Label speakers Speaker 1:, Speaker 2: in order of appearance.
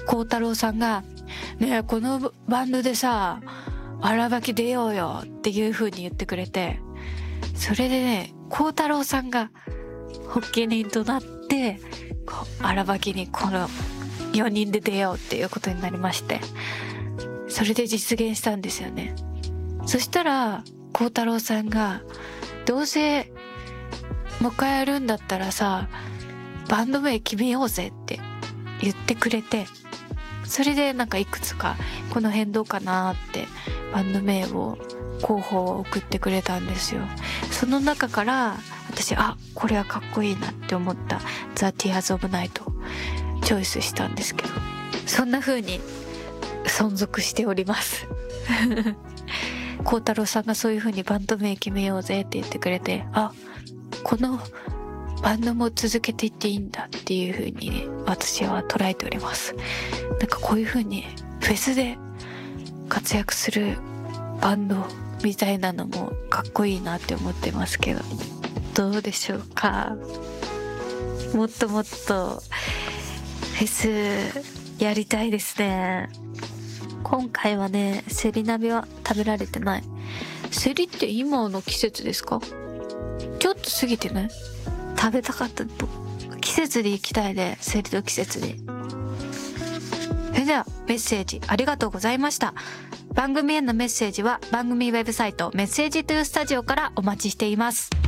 Speaker 1: 孝太郎さんがねえこのバンドでさ荒ばき出ようよっていう風に言ってくれて、それでね孝太郎さんが発起人となってこう荒ばきにこの4人で出ようっていうことになりまして、それで実現したんですよね。そしたら孝太郎さんがどうせもう一回やるんだったらさバンド名決めようぜって言ってくれて、それでなんかいくつかこの辺どうかなってバンド名を候補を送ってくれたんですよ。その中から私これはかっこいいなって思ったザ・ティアーズ・オブ・ナイトをチョイスしたんですけど、そんな風に存続しております孝太郎さんがそういう風にバンド名決めようぜって言ってくれて、このバンドも続けていっていいんだっていう風に、ね、私は捉えております。なんかこういう風にフェスで活躍するバンドみたいなのもかっこいいなって思ってますけど、どうでしょうか。もっともっとフェスやりたいですね。今回はねセリ鍋は食べられてない。セリって今の季節ですか？ちょっと過ぎてね。食べたかった季節で行きたいで、セリの季節で。それではメッセージありがとうございました。番組へのメッセージは番組ウェブサイトメッセージトゥースタジオからお待ちしています。